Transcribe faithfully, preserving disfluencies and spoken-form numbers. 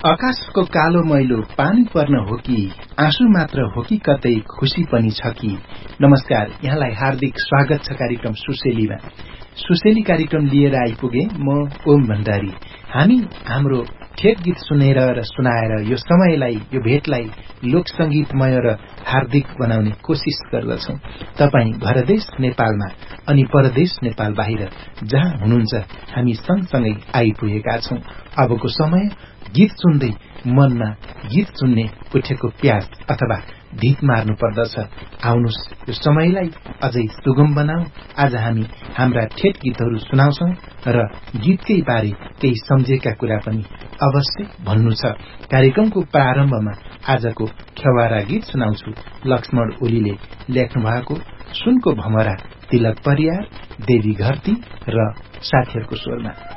आकाशको कालो मैलो पानी पर्न हो कि आँसु मात्र हो कि कतै खुशी पनि छ कि। नमस्कार, यहाँलाई हार्दिक स्वागत छ कार्यक्रम सुसेलीमा। सुसेली कार्यक्रम लिएर आइपुगे म ओम भण्डारी। हामी हाम्रो ठेट गीत सुनेर र सुनाएर यो समयलाई, यो भेटलाई लोक संगीतमय र हार्दिक बनाउने कोशिश गर्दछौं। तपाई घरदेश नेपालमा अनि परदेश नेपाल बाहिर जहाँ हुनुहुन्छ हामी सँगसँगै आइपुगेका छौं। अबको समय गीत सुन्दै मनमा गीत सुन्ने उठेको प्यास अथवा ढिक मार्नु पर्दछ। आउनुस् यो समयलाई अझै सुगम बनाऊ। आज हामी हाम्रा ठेट गीतहरू सुनाउँछौं र गीतकै बारे केही सम्झेका कुरा पनि अवश्य भन्नु छ। कार्यक्रमको प्रारम्भमा आजको खेवारा गीत सुनाउँछु। लक्ष्मण ओलीले लेख्नु भएको सुनको भमरा, तिलक परियार, देवी घरती र साथीहरूको स्वरमा।